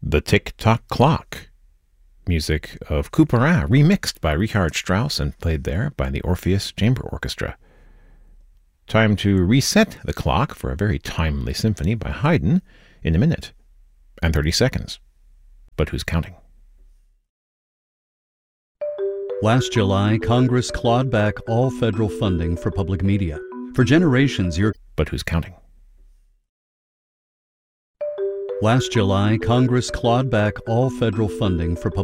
The Tick-Tock Clock, music of Couperin, remixed by Richard Strauss and played there by the Orpheus Chamber Orchestra. Time to reset the clock for a very timely symphony by Haydn in a minute and 30 seconds. But who's counting? Last July, Congress clawed back all federal funding for public media. For generations, But who's counting? Last July, Congress clawed back all federal funding for public